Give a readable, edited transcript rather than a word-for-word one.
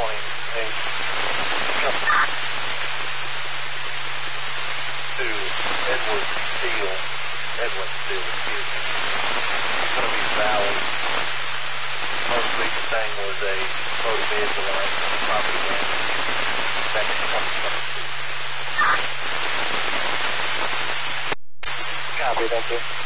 to Edwin Steele, excuse me. It's going to be Valley. Most recent thing was a motor vehicle and property damage. Back in 2022. Copy, thank you.